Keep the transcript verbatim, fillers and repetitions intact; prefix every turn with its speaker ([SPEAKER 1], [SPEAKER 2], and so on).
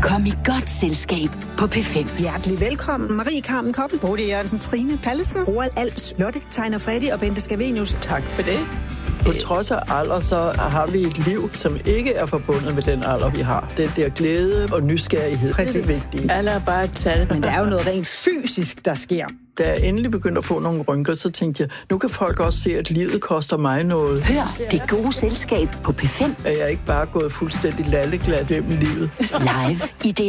[SPEAKER 1] Kom i godt selskab på P fem.
[SPEAKER 2] Hjertelig velkommen, Marie Carmen Koppel, Bodil Jørgensen, Trine Pallesen, Roald Als, Lotte, Tegner Freddy og Bente Scavenius.
[SPEAKER 3] Tak for det. På trods af alder, så har vi et liv, som ikke er forbundet med den alder, vi har. Den der glæde og nysgerrighed,
[SPEAKER 2] Præcis.
[SPEAKER 3] det er det vigtige.
[SPEAKER 4] Alder er bare et tal.
[SPEAKER 2] Men der er jo noget rent fysisk, der sker.
[SPEAKER 3] Da jeg endelig begyndte at få nogle rynker, så tænkte jeg, nu kan folk også se, at livet koster mig noget.
[SPEAKER 1] Hør Det Gode Selskab på P fem.
[SPEAKER 3] At jeg ikke bare er gået fuldstændig lalleglad gennem livet.
[SPEAKER 1] Live i D